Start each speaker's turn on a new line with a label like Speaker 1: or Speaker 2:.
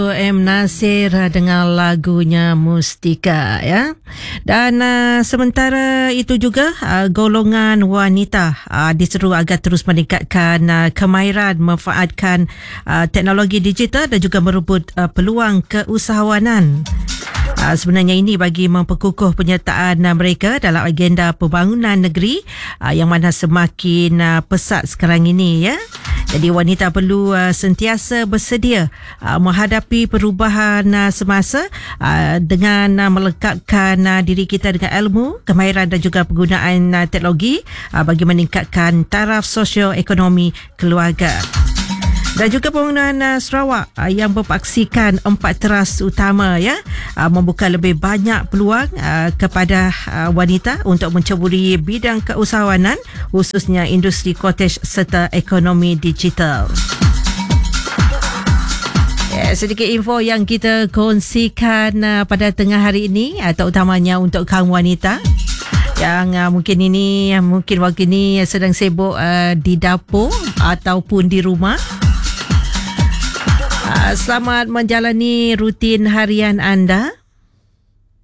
Speaker 1: M. Nasir dengan lagunya Mustika, ya. Dan sementara itu juga golongan wanita diseru agar terus meningkatkan kemahiran memanfaatkan teknologi digital dan juga merebut peluang keusahawanan. Sebenarnya ini bagi memperkukuh penyertaan mereka dalam agenda pembangunan negeri yang mana semakin pesat sekarang ini, ya. Jadi wanita perlu sentiasa bersedia menghadapi perubahan semasa dengan melengkapkan diri kita dengan ilmu, kemahiran dan juga penggunaan teknologi bagi meningkatkan taraf sosio-ekonomi keluarga. Dan juga pembangunan Sarawak yang berpaksikan 4 teras utama, ya, membuka lebih banyak peluang kepada wanita untuk menceburi bidang keusahawanan, khususnya industri cottage serta ekonomi digital. Sedikit info yang kita kongsikan pada tengah hari ini, terutamanya untuk kaum wanita yang mungkin waktu ini sedang sibuk di dapur ataupun di rumah. Selamat menjalani rutin harian anda.